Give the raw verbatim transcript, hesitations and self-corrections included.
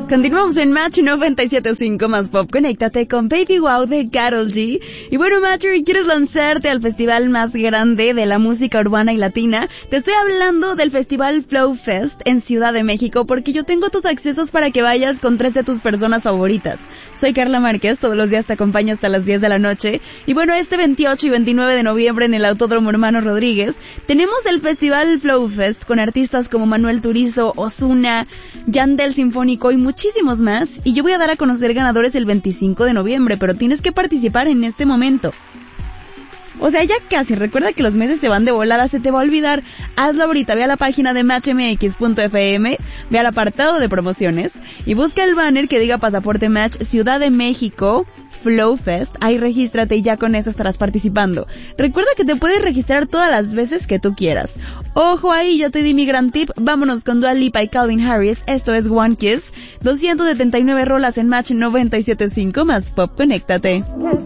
Continuamos en Match noventa y siete punto cinco más pop. Conéctate con Baby Wow de Karol G. Y bueno, Match, ¿quieres lanzarte al festival más grande de la música urbana y latina? Te estoy hablando del festival Flow Fest en Ciudad de México, porque yo tengo tus accesos para que vayas con tres de tus personas favoritas. Soy Carla Márquez, todos los días te acompaño hasta las diez de la noche. Y bueno, este veintiocho y veintinueve de noviembre en el Autódromo Hermano Rodríguez tenemos el festival Flow Fest con artistas como Manuel Turizo, Ozuna, Yandel Sinfónico y muchísimos más. Y yo voy a dar a conocer ganadores el veinticinco de noviembre, pero tienes que participar en este momento. O sea, ya casi, recuerda que los meses se van de volada, se te va a olvidar. Hazlo ahorita, ve a la página de match m x punto f m, ve al apartado de promociones y busca el banner que diga Pasaporte Match Ciudad de México Flow Fest. Ahí regístrate y ya con eso estarás participando. Recuerda que te puedes registrar todas las veces que tú quieras. Ojo ahí, ya te di mi gran tip. Vámonos con Dua Lipa y Calvin Harris. Esto es One Kiss. doscientas setenta y nueve rolas en Match noventa y siete punto cinco más pop. Conéctate.